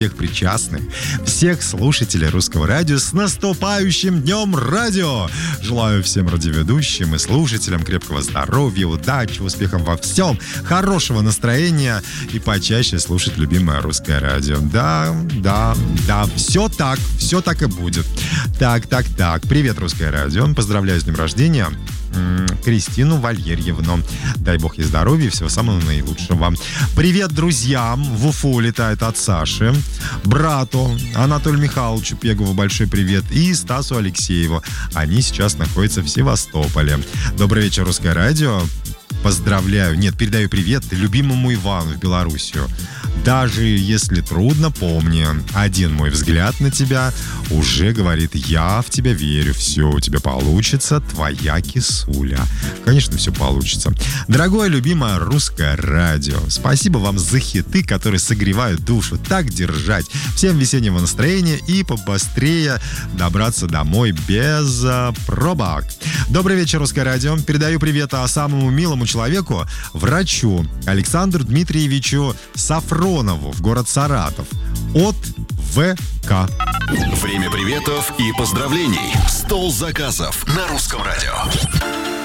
всех причастных, всех слушателей Русского радио с наступающим Днем Радио! Желаю всем радиоведущим и слушателям крепкого здоровья, удачи, успехов во всем, хорошего настроения и почаще слушать любимое Русское радио. Да, все так и будет. Так. Привет, Русское радио. Поздравляю с днем рождения Кристину Валерьевну. Дай бог ей здоровья и всего самого наилучшего. Привет друзьям. В Уфу летает от Саши. Брату Анатолию Михайловичу Пегову большой привет. И Стасу Алексееву. Они сейчас находятся в Севастополе. Добрый вечер, Русское радио. Передаю привет любимому Ивану в Белоруссию. Даже если трудно, помни, один мой взгляд на тебя уже говорит: я в тебя верю, все у тебя получится, твоя кисуля. Конечно, все получится. Дорогое, любимое Русское радио, спасибо вам за хиты, которые согревают душу. Так держать. Всем весеннего настроения и побыстрее добраться домой без пробок. Добрый вечер, Русское радио. Передаю привет самому милому человеку, врачу Александру Дмитриевичу Сафронову в город Саратов от ВК. Время приветов и поздравлений. Стол заказов на Русском радио.